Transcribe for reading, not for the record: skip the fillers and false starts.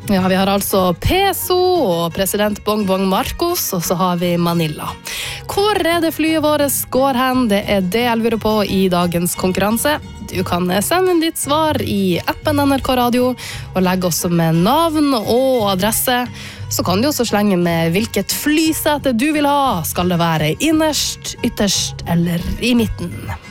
Ja, vi har altså Peso og president Bong Bong Marcos, og så har vi Manila. Hvor det flyet vårt går hen? Det det jeg lurer på i dagens konkurranse. Du kan sende inn ditt svar i appen NRK Radio, og legge også med navn og adresse. Så kan du også slenge med hvilket flysete du vil ha. Skal det være innerst, ytterst eller i midten?